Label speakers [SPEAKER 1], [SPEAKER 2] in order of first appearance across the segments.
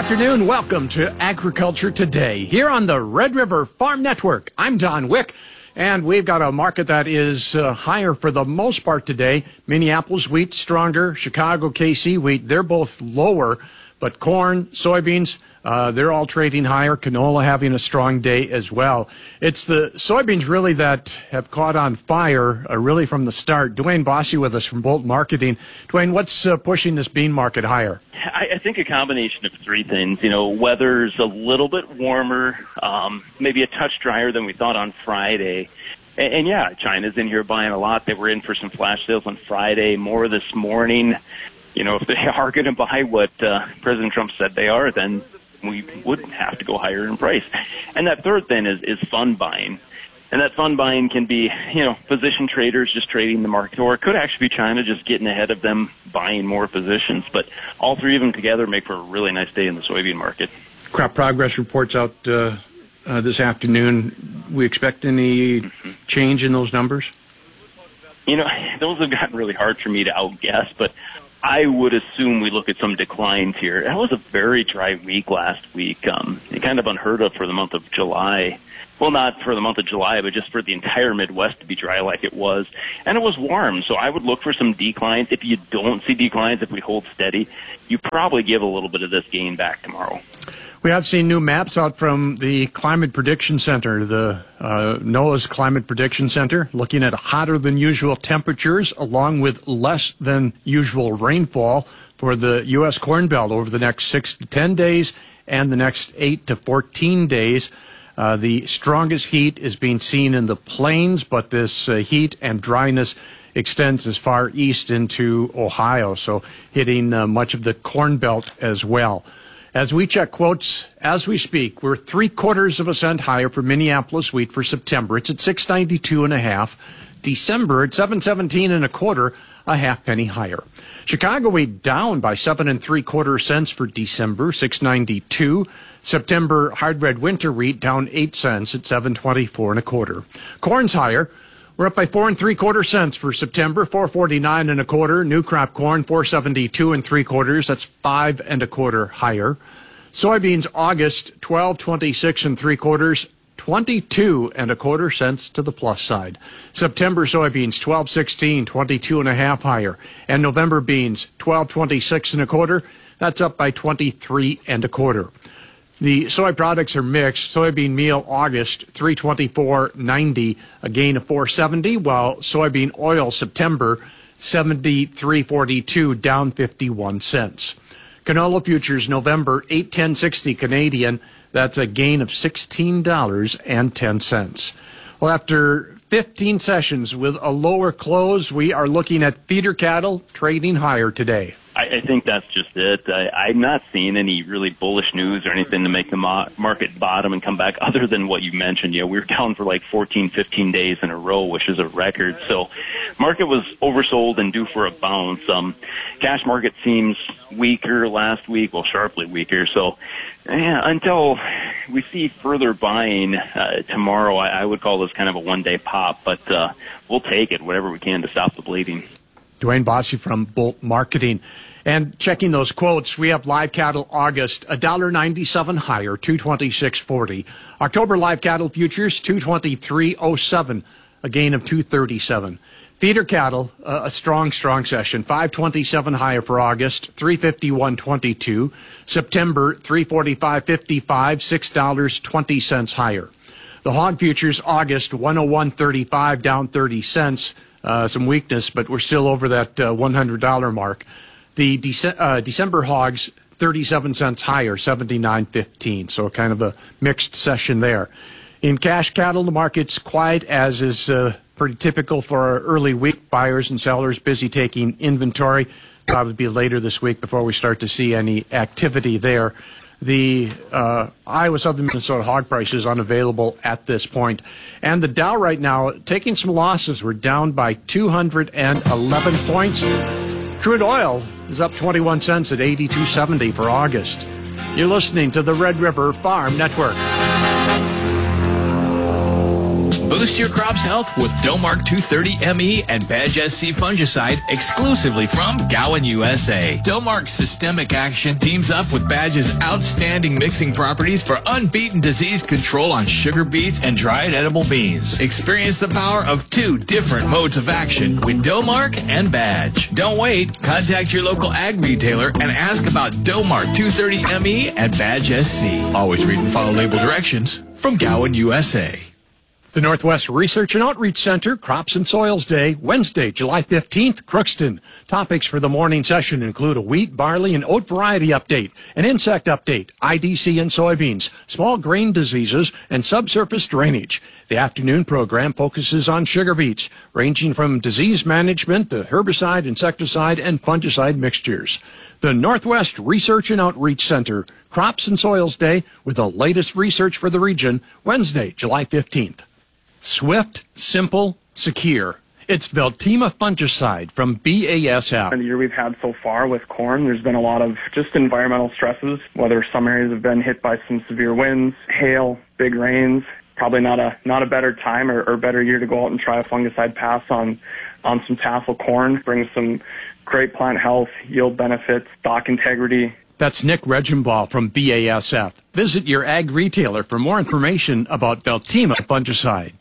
[SPEAKER 1] afternoon. Welcome to Agriculture Today here on the Red River Farm Network. I'm Don Wick, and we've got a market that is higher for the most part today. Minneapolis wheat stronger, Chicago KC wheat, they're both lower, but corn, soybeans, they're all trading higher. Canola having a strong day as well. It's the soybeans really that have caught on fire really from the start. Dwayne Bossy with us from Bolt Marketing. Dwayne, what's pushing this bean market higher?
[SPEAKER 2] I think a combination of three things. You know, weather's a little bit warmer, maybe a touch drier than we thought on Friday. And yeah, China's in here buying a lot. They were in for some flash sales on Friday, more this morning. You know, if they are going to buy what President Trump said they are, then we would have to go higher in price. And that third thing is fund buying. And that fund buying can be, you know, position traders just trading the market, or it could actually be China just getting ahead of them, buying more positions. But all three of them together make for a really nice day in the soybean market.
[SPEAKER 1] Crop progress reports out this afternoon. We expect any change in those numbers?
[SPEAKER 2] You know, those have gotten really hard for me to outguess, but I would assume we look at some declines here. That was a very dry week last week. Kind of unheard of for the month of July. Well, not for the month of July, but just for the entire Midwest to be dry like it was. And it was warm, so I would look for some declines. If you don't see declines, if we hold steady, you probably give a little bit of this gain back tomorrow.
[SPEAKER 1] We have seen new maps out from the Climate Prediction Center, the NOAA's Climate Prediction Center, looking at hotter than usual temperatures along with less than usual rainfall for the U.S. Corn Belt over the next 6 to 10 days and the next 8 to 14 days. The strongest heat is being seen in the plains, but this heat and dryness extends as far east into Ohio, so hitting much of the Corn Belt as well. As we check quotes as we speak, we're 0.75 cents higher for Minneapolis wheat for September. It's at $6.92.5. December at $7.17 1/4, a half penny higher. Chicago wheat down by 7.75 cents for December, $6.92. September hard red winter wheat down 8 cents at $7.24 1/4. Corn's higher. We're up by 4.75 cents for September, $4.49 1/4. New crop corn, $4.72 3/4. That's 5 1/4 higher. Soybeans August, $12.26 3/4. 22 1/4 cents to the plus side. September soybeans, $12.16, 22.5 higher. And November beans, $12.26 1/4. That's up by 23 1/4. The soy products are mixed. Soybean meal August, $324.90, a gain of $4.70, while soybean oil September, $73.42, down 51 cents. Canola futures November, $8.1060 Canadian, that's a gain of $16.10. Well, after 15 sessions with a lower close, we are looking at feeder cattle trading higher today.
[SPEAKER 2] I think that's just it. I'm not seeing any really bullish news or anything to make the market bottom and come back other than what you mentioned. You know, we were down for like 14, 15 days in a row, which is a record. So market was oversold and due for a bounce. Cash market seems weaker last week, well, sharply weaker. So yeah, until we see further buying tomorrow, I would call this kind of a one-day pop, but we'll take it, whatever we can to stop the bleeding.
[SPEAKER 1] Dwayne Bossy from Bolt Marketing. And checking those quotes, we have live cattle August, $1.97 higher, $226.40. October live cattle futures, $223.07, a gain of $237. Feeder cattle, a strong session, $5.27 higher for August, $351.22. September, $345.55, $6.20 higher. The hog futures August, $101.35, down 30 cents. Some weakness, but we're still over that $100 mark. The December hogs, 37 cents higher, $79.15. So kind of a mixed session there. In cash cattle, the market's quiet, as is pretty typical for our early week. Buyers and sellers busy taking inventory. Probably be later this week before we start to see any activity there. The Iowa Southern Minnesota hog price is unavailable at this point. And the Dow right now taking some losses. We're down by 211 points. Crude oil is up 21 cents at $82.70 for August. You're listening to the Red River Farm Network.
[SPEAKER 3] Boost your crop's health with Domark 230 ME and Badge SC fungicide exclusively from Gowan, USA. Domark's systemic action teams up with Badge's outstanding mixing properties for unbeaten disease control on sugar beets and dried edible beans. Experience the power of two different modes of action with Domark and Badge. Don't wait. Contact your local ag retailer and ask about Domark 230 ME and Badge SC. Always read and follow label directions from Gowan, USA.
[SPEAKER 1] The Northwest Research and Outreach Center, Crops and Soils Day, Wednesday, July 15th, Crookston. Topics for the morning session include a wheat, barley, and oat variety update, an insect update, IDC in soybeans, small grain diseases, and subsurface drainage. The afternoon program focuses on sugar beets, ranging from disease management to herbicide, insecticide, and fungicide mixtures. The Northwest Research and Outreach Center, Crops and Soils Day, with the latest research for the region, Wednesday, July 15th. Swift, simple, secure. It's Veltima fungicide from BASF.
[SPEAKER 4] The year we've had so far with corn, there's been a lot of just environmental stresses, whether some areas have been hit by some severe winds, hail, big rains. Probably not a better time or better year to go out and try a fungicide pass on some tassel corn. Brings some great plant health, yield benefits, stalk integrity.
[SPEAKER 1] That's Nick Regenbaugh from BASF. Visit your ag retailer for more information about Veltima fungicide.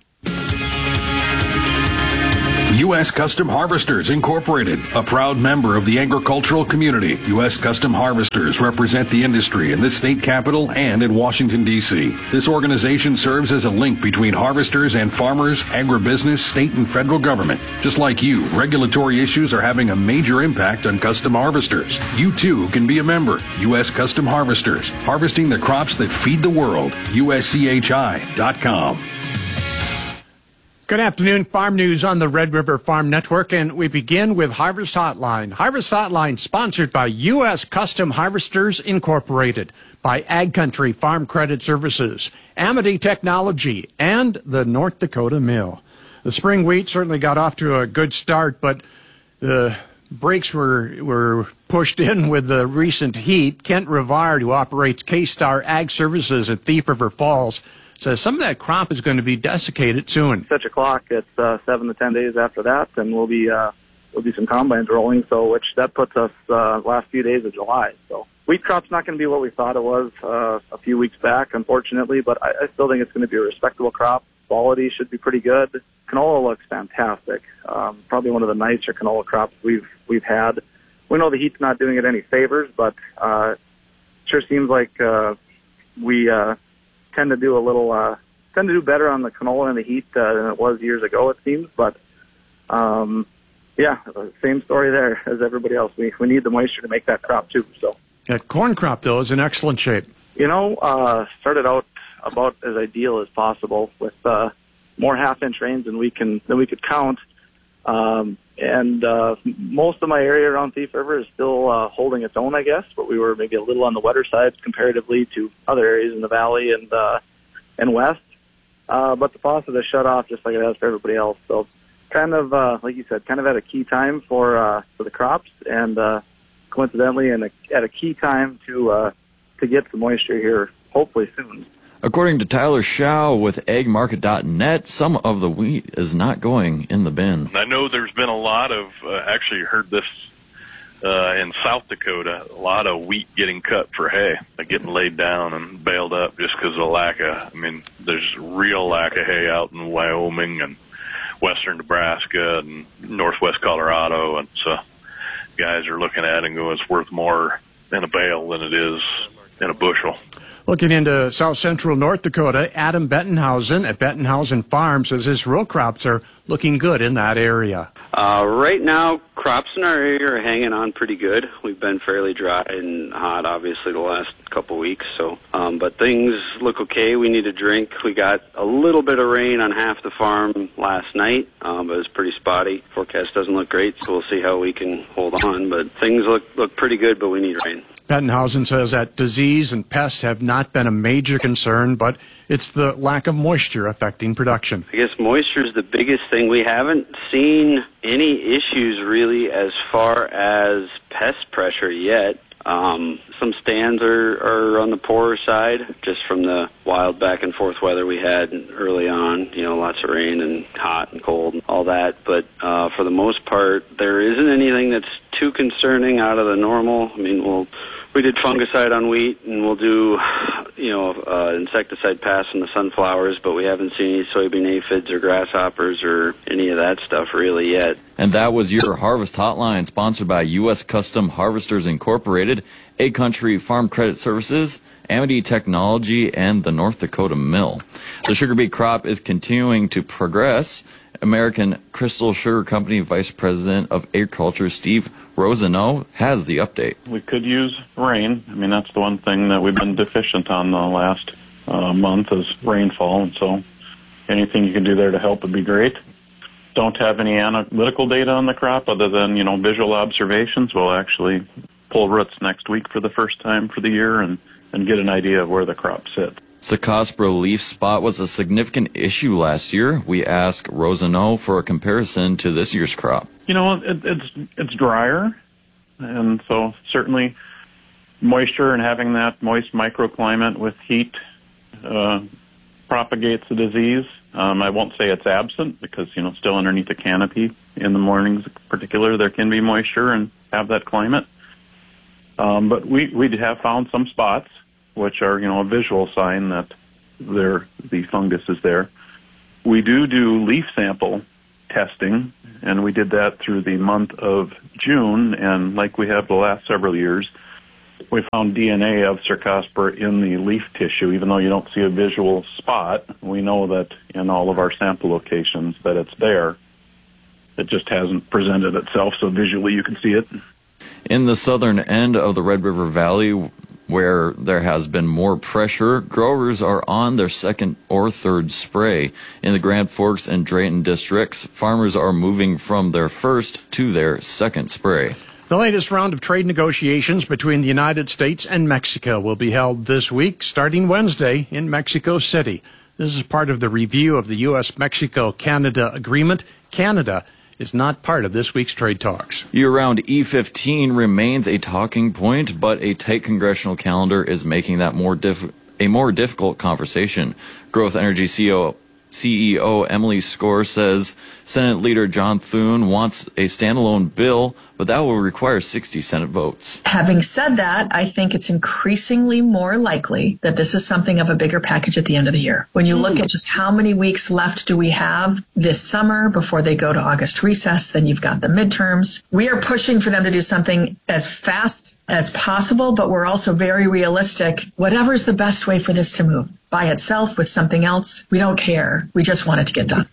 [SPEAKER 5] U.S. Custom Harvesters Incorporated, a proud member of the agricultural community. U.S. Custom Harvesters represent the industry in the state capitol and in Washington, D.C. This organization serves as a link between harvesters and farmers, agribusiness, state and federal government. Just like you, regulatory issues are having a major impact on custom harvesters. You too can be a member. U.S. Custom Harvesters, harvesting the crops that feed the world. USCHI.com.
[SPEAKER 1] Good afternoon. Farm news on the Red River Farm Network, and we begin with Harvest Hotline. Harvest Hotline sponsored by U.S. Custom Harvesters Incorporated, by Ag Country Farm Credit Services, Amity Technology, and the North Dakota Mill. The spring wheat certainly got off to a good start, but the brakes were pushed in with the recent heat. Kent Rivard, who operates K-Star Ag Services at Thief River Falls, says some of that crop is going to be desiccated soon.
[SPEAKER 6] Such a clock. It's 7 to 10 days after that, and we'll be some combines rolling. So, which that puts us last few days of July. So, wheat crop's not going to be what we thought it was a few weeks back, unfortunately. But I still think it's going to be a respectable crop. Quality should be pretty good. Canola looks fantastic. Probably one of the nicer canola crops we've had. We know the heat's not doing it any favors, but sure seems like we tend to do better on the canola in the heat than it was years ago, it seems. But same story there as everybody else. We need the moisture to make that crop too. So
[SPEAKER 1] that corn crop though is in excellent shape.
[SPEAKER 6] Started out about as ideal as possible with more half-inch rains than we could count. And most of my area around Thief River is still holding its own, I guess, but we were maybe a little on the wetter side comparatively to other areas in the valley and west. But the faucet has shut off just like it has for everybody else. So kind of, like you said, kind of at a key time for the crops, and coincidentally at a key time to get some moisture here, hopefully soon.
[SPEAKER 7] According to Tyler Schau with AgMarket.net, some of the wheat is not going in the bin.
[SPEAKER 8] I know there's been a lot of, actually heard this in South Dakota, a lot of wheat getting cut for hay, getting laid down and baled up just because of there's real lack of hay out in Wyoming and western Nebraska and northwest Colorado. And so guys are looking at it and going, it's worth more in a bale than it is in a bushel.
[SPEAKER 1] Looking into south central North Dakota, Adam Bettenhausen at Bettenhausen Farm says his row crops are looking good in that area.
[SPEAKER 9] Right now, crops in our area are hanging on pretty good. We've been fairly dry and hot, obviously, the last couple weeks. So, but things look okay. We need a drink. We got a little bit of rain on half the farm last night, but it was pretty spotty. Forecast doesn't look great, so we'll see how we can hold on. But things look pretty good, but we need rain.
[SPEAKER 1] Bettenhausen says that disease and pests have not been a major concern, but it's the lack of moisture affecting production.
[SPEAKER 9] I guess moisture is the biggest thing. We haven't seen any issues really as far as pest pressure yet. Some stands are on the poorer side, just from the wild back and forth weather we had early on. Lots of rain and hot and cold and all that. But for the most part, there isn't anything that's too concerning out of the normal. I mean, we did fungicide on wheat, and we'll do, insecticide pass on the sunflowers, but we haven't seen any soybean aphids or grasshoppers or any of that stuff really yet.
[SPEAKER 7] And that was your Harvest Hotline, sponsored by U.S. Custom Harvesters Incorporated, Egg Country Farm Credit Services, Amity Technology, and the North Dakota Mill. The sugar beet crop is continuing to progress. American Crystal Sugar Company Vice President of Agriculture, Steve Rosano, has the update.
[SPEAKER 10] We could use rain. I mean, that's the one thing that we've been deficient on the last month is rainfall, and so anything you can do there to help would be great. Don't have any analytical data on the crop other than, visual observations. We'll actually pull roots next week for the first time for the year and get an idea of where the crop sits.
[SPEAKER 7] Cercospora leaf spot was a significant issue last year. We asked Rosano for a comparison to this year's crop.
[SPEAKER 10] It's drier, and so certainly moisture and having that moist microclimate with heat propagates the disease. I won't say it's absent because, still underneath the canopy in the mornings in particular, there can be moisture and have that climate. But we have found some spots which are, a visual sign that the fungus is there. We do leaf sample testing, and we did that through the month of June, and like we have the last several years, we found DNA of Cercospora in the leaf tissue. Even though you don't see a visual spot, we know that in all of our sample locations that it's there. It just hasn't presented itself, so visually you can see it.
[SPEAKER 7] In the southern end of the Red River Valley, where there has been more pressure, growers are on their second or third spray. In the Grand Forks and Drayton districts, farmers are moving from their first to their second spray.
[SPEAKER 1] The latest round of trade negotiations between the United States and Mexico will be held this week, starting Wednesday in Mexico City. This is part of the review of the U.S.-Mexico-Canada agreement. Canada is not part of this week's trade talks.
[SPEAKER 7] Year-round E15 remains a talking point, but a tight congressional calendar is making that a more difficult conversation. Growth Energy CEO Emily Skor says Senate Leader John Thune wants a standalone bill, but that will require 60 Senate votes.
[SPEAKER 11] Having said that, I think it's increasingly more likely that this is something of a bigger package at the end of the year. When you look at just how many weeks left do we have this summer before they go to August recess, then you've got the midterms. We are pushing for them to do something as fast as possible, but we're also very realistic. Whatever's the best way for this to move. By itself, with something else, we don't care. We just want it to get done.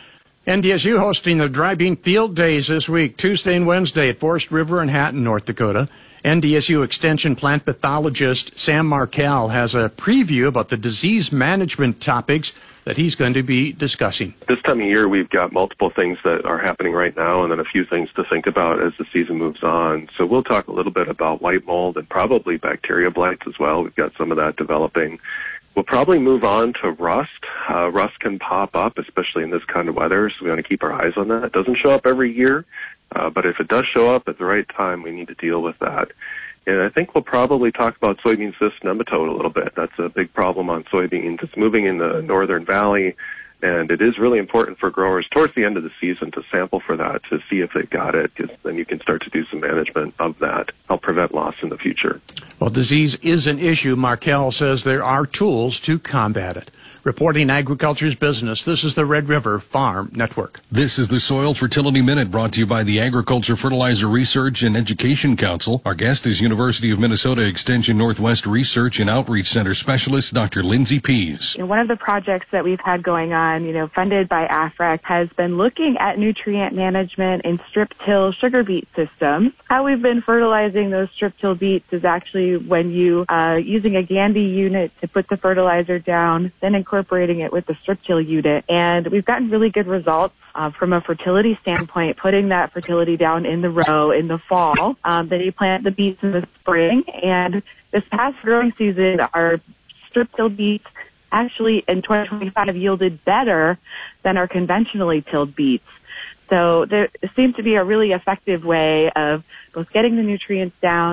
[SPEAKER 1] NDSU hosting the Dry Bean Field Days this week, Tuesday and Wednesday at Forest River and Hatton, North Dakota. NDSU Extension plant pathologist Sam Markell has a preview about the disease management topics that he's going to be discussing.
[SPEAKER 12] This time of year, we've got multiple things that are happening right now and then a few things to think about as the season moves on. So we'll talk a little bit about white mold and probably bacteria blights as well. We've got some of that developing. We'll probably move on to rust. Rust can pop up, especially in this kind of weather, so we want to keep our eyes on that. It doesn't show up every year, but if it does show up at the right time, we need to deal with that. And I think we'll probably talk about soybean cyst nematode a little bit. That's a big problem on soybeans. It's moving in the northern valley, and it is really important for growers towards the end of the season to sample for that to see if they've got it, because then you can start to do some management of that, help prevent loss in the future.
[SPEAKER 1] Well, disease is an issue. Markell says there are tools to combat it. Reporting Agriculture's Business, this is the Red River Farm Network.
[SPEAKER 5] This is the Soil Fertility Minute, brought to you by the Agriculture Fertilizer Research and Education Council. Our guest is University of Minnesota Extension Northwest Research and Outreach Center Specialist, Dr. Lindsay Pease.
[SPEAKER 13] One of the projects that we've had going on, funded by AFREC, has been looking at nutrient management in strip-till sugar beet systems. How we've been fertilizing those strip-till beets is actually when you using a Gandy unit to put the fertilizer down, then incorporating it with the strip-till unit. And we've gotten really good results from a fertility standpoint, putting that fertility down in the row in the fall. Then you plant the beets in the spring. And this past growing season, our strip-till beets actually in 2025 yielded better than our conventionally tilled beets. So there seems to be a really effective way of both getting the nutrients down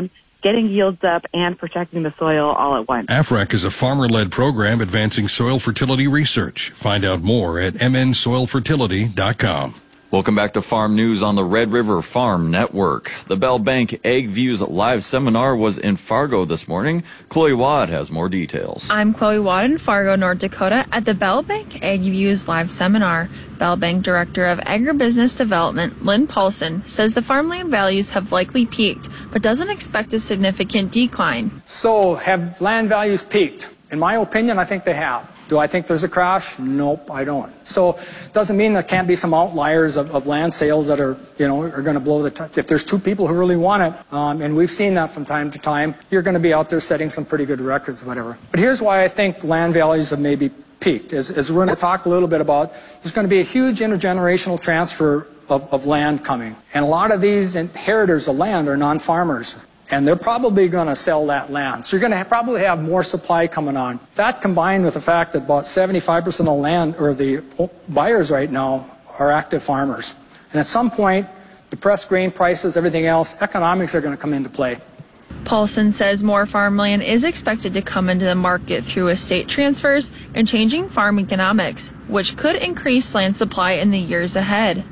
[SPEAKER 13] getting yields up and protecting the soil all at once.
[SPEAKER 5] AFREC is a farmer-led program advancing soil fertility research. Find out more at mnsoilfertility.com.
[SPEAKER 7] Welcome back to Farm News on the Red River Farm Network. The Bell Bank Ag Views live seminar was in Fargo this morning. Chloe Watt has more details.
[SPEAKER 14] I'm Chloe Watt in Fargo, North Dakota at the Bell Bank Ag Views live seminar. Bell Bank Director of Agribusiness Development, Lynn Paulson, says the farmland values have likely peaked, but doesn't expect a significant decline.
[SPEAKER 15] So have land values peaked? In my opinion, I think they have. Do I think there's a crash? Nope, I don't. So it doesn't mean there can't be some outliers of land sales that are going to blow the top. If there's two people who really want it, and we've seen that from time to time, you're going to be out there setting some pretty good records, whatever. But here's why I think land values have maybe peaked. As we're going to talk a little bit about, there's going to be a huge intergenerational transfer of land coming. And a lot of these inheritors of land are non-farmers. And they're probably going to sell that land. So you're going to probably have more supply coming on. That combined with the fact that about 75% of the land or the buyers right now are active farmers. And at some point, depressed grain prices, everything else, economics are going to come into play.
[SPEAKER 14] Paulson says more farmland is expected to come into the market through estate transfers and changing farm economics, which could increase land supply in the years ahead.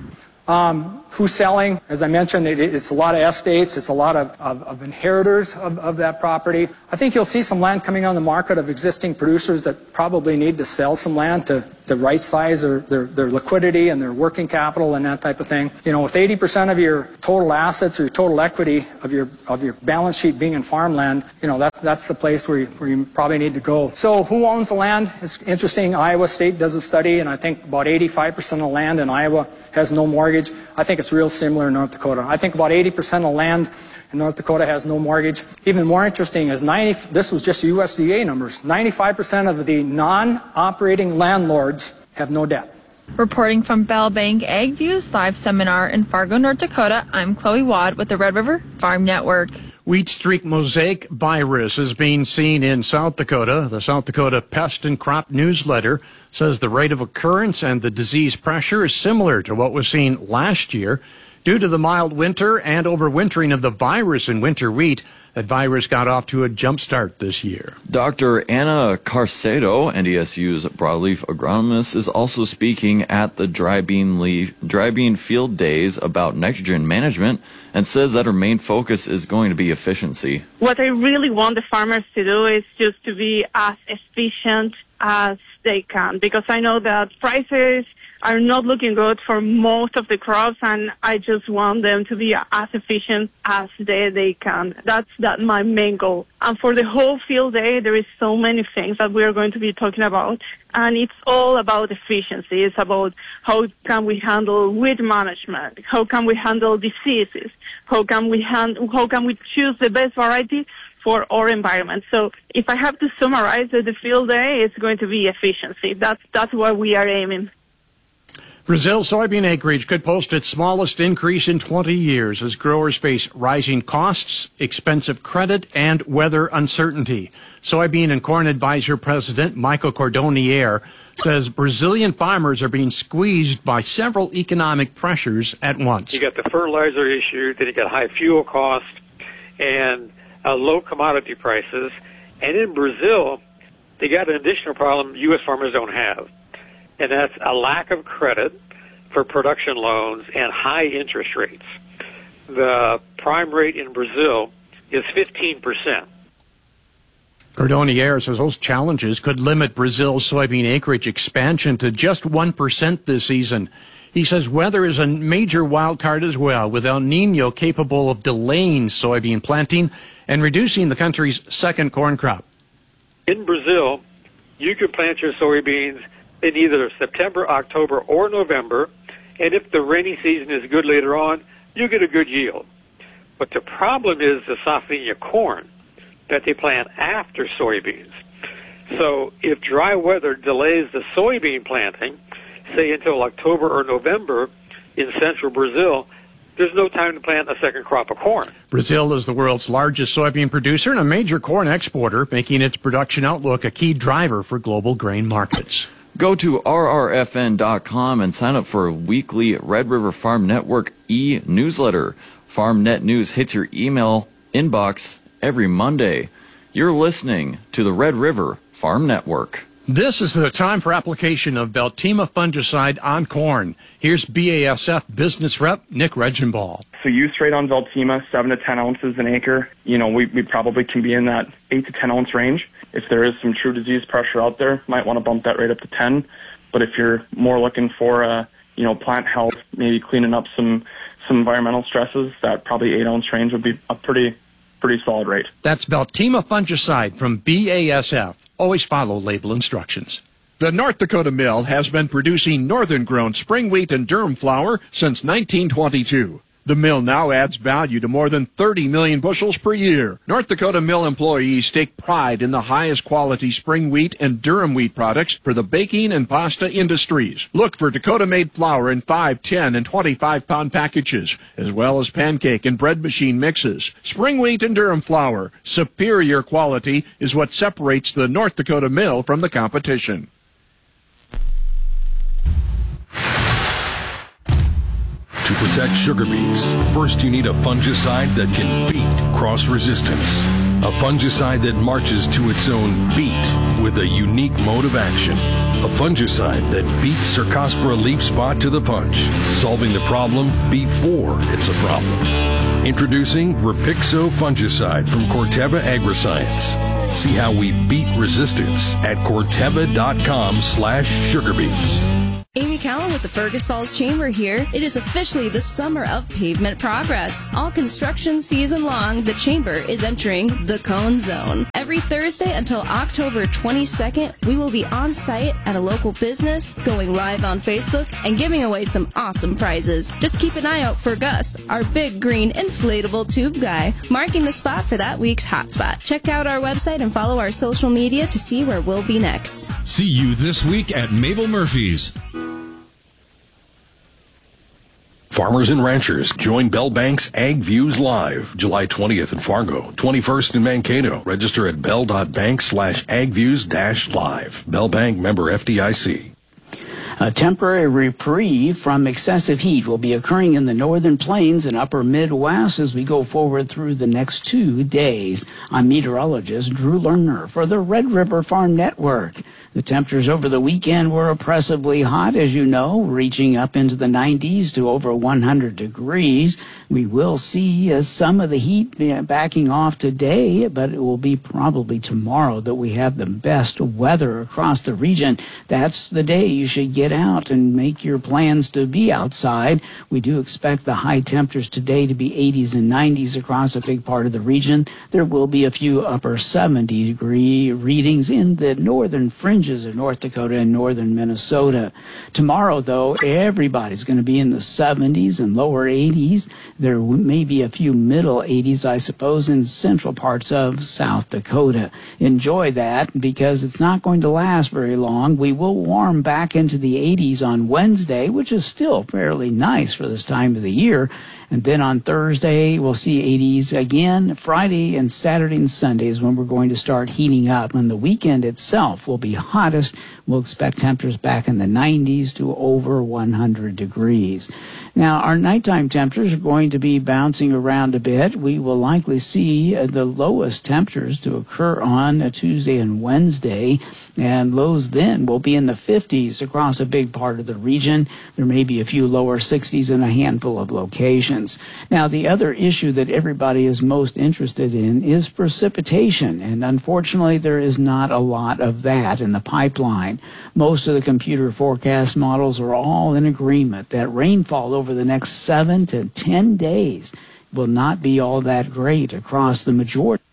[SPEAKER 15] Who's selling? As I mentioned, it's a lot of estates. It's a lot of inheritors of that property. I think you'll see some land coming on the market of existing producers that probably need to sell some land to right size their liquidity and their working capital and that type of thing. You know, with 80% of your total assets or your total equity of your balance sheet being in farmland, you know, that's the place where you probably need to go. So who owns the land? It's interesting. Iowa State does a study, and I think about 85% of the land in Iowa has no mortgage. I think it's real similar in North Dakota. I think about 80% of land in North Dakota has no mortgage. Even more interesting is this was just USDA numbers. 95% of the non-operating landlords have no debt.
[SPEAKER 14] Reporting from Bell Bank Ag Views live seminar in Fargo, North Dakota, I'm Chloe Watt with the Red River Farm Network.
[SPEAKER 1] Wheat streak mosaic virus is being seen in South Dakota. The South Dakota Pest and Crop Newsletter says the rate of occurrence and the disease pressure is similar to what was seen last year. Due to the mild winter and overwintering of the virus in winter wheat, that virus got off to a jump start this year.
[SPEAKER 7] Dr. Anna Carcedo, NDSU's broadleaf agronomist, is also speaking at the dry bean field days about nitrogen management and says that her main focus is going to be efficiency.
[SPEAKER 16] What I really want the farmers to do is just to be as efficient as they can, because I know that prices are not looking good for most of the crops, and I just want them to be as efficient as they can. That's my main goal. And for the whole field day, there is so many things that we are going to be talking about, and it's all about efficiency. It's about how can we handle weed management, how can we handle diseases, how can we choose the best variety for our environment. So if I have to summarize the field day, it's going to be efficiency. That's what we are aiming.
[SPEAKER 1] Brazil soybean acreage could post its smallest increase in 20 years as growers face rising costs, expensive credit, and weather uncertainty. Soybean and Corn Advisor President Michael Cordonnier says Brazilian farmers are being squeezed by several economic pressures at once.
[SPEAKER 17] You got the fertilizer issue, then you got high fuel costs, and low commodity prices. And in Brazil, they got an additional problem U.S. farmers don't have. And that's a lack of credit for production loans and high interest rates. The prime rate in Brazil is 15%.
[SPEAKER 1] Cordonnier says those challenges could limit Brazil's soybean acreage expansion to just 1% this season. He says weather is a major wild card as well, with El Nino capable of delaying soybean planting and reducing the country's second corn crop.
[SPEAKER 17] In Brazil, you can plant your soybeans in either September, October, or November, and if the rainy season is good later on, you get a good yield. But the problem is the safrinha corn that they plant after soybeans. So if dry weather delays the soybean planting, say until October or November in central Brazil, there's no time to plant a second crop of corn.
[SPEAKER 1] Brazil is the world's largest soybean producer and a major corn exporter, making its production outlook a key driver for global grain markets.
[SPEAKER 7] Go to rrfn.com and sign up for a weekly Red River Farm Network e-newsletter. FarmNet News hits your email inbox every Monday. You're listening to the Red River Farm Network.
[SPEAKER 1] This is the time for application of Veltima fungicide on corn. Here's BASF business rep Nick Regenball.
[SPEAKER 4] So use rate on Veltima, 7 to 10 ounces an acre. You know, we probably can be in that 8 to 10 ounce range. If there is some true disease pressure out there, might want to bump that rate up to 10. But if you're more looking for, plant health, maybe cleaning up some environmental stresses, that probably 8 ounce range would be a pretty solid rate.
[SPEAKER 1] That's Veltima fungicide from BASF. Always follow label instructions. The North Dakota Mill has been producing northern-grown spring wheat and durum flour since 1922. The mill now adds value to more than 30 million bushels per year. North Dakota Mill employees take pride in the highest quality spring wheat and durum wheat products for the baking and pasta industries. Look for Dakota-made flour in 5, 10, and 25-pound packages, as well as pancake and bread machine mixes. Spring wheat and durum flour, superior quality, is what separates the North Dakota Mill from the competition.
[SPEAKER 5] To protect sugar beets, first you need a fungicide that can beat cross resistance. A fungicide that marches to its own beat with a unique mode of action. A fungicide that beats Cercospora leaf spot to the punch, solving the problem before it's a problem. Introducing Rapixo fungicide from Corteva Agriscience. See how we beat resistance at Corteva.com/sugarbeets.
[SPEAKER 18] Amy Callan with the Fergus Falls Chamber here. It is officially the summer of pavement progress. All construction season long, the Chamber is entering the Cone Zone. Every Thursday until October 22nd, we will be on site at a local business, going live on Facebook, and giving away some awesome prizes. Just keep an eye out for Gus, our big green inflatable tube guy, marking the spot for that week's hotspot. Check out our website and follow our social media to see where we'll be next.
[SPEAKER 19] See you this week at Mabel Murphy's.
[SPEAKER 5] Farmers and ranchers, join Bell Bank's Ag Views Live, July 20th in Fargo, 21st in Mankato. Register at bell.bank/agviews-live. Bell Bank, member FDIC.
[SPEAKER 20] A temporary reprieve from excessive heat will be occurring in the northern plains and upper Midwest as we go forward through the next 2 days. I'm meteorologist Drew Lerner for the Red River Farm Network. The temperatures over the weekend were oppressively hot, as you know, reaching up into the 90s to over 100 degrees. We will see some of the heat backing off today, but it will be probably tomorrow that we have the best weather across the region. That's the day you should get out and make your plans to be outside. We do expect the high temperatures today to be 80s and 90s across a big part of the region. There will be a few upper 70-degree readings in the northern fringes of North Dakota and northern Minnesota. Tomorrow, though, everybody's going to be in the 70s and lower 80s. There may be a few middle 80s, I suppose, in central parts of South Dakota. Enjoy that because it's not going to last very long. We will warm back into the 80s on Wednesday, which is still fairly nice for this time of the year. And then on Thursday, we'll see 80s again. Friday and Saturday and Sunday is when we're going to start heating up. And the weekend itself will be hottest. We'll expect temperatures back in the 90s to over 100 degrees. Now, our nighttime temperatures are going to be bouncing around a bit. We will likely see the lowest temperatures to occur on a Tuesday and Wednesday. And lows then will be in the 50s across a big part of the region. There may be a few lower 60s in a handful of locations. Now, the other issue that everybody is most interested in is precipitation. And unfortunately, there is not a lot of that in the pipeline. Most of the computer forecast models are all in agreement that rainfall over the next 7 to 10 days will not be all that great across the majority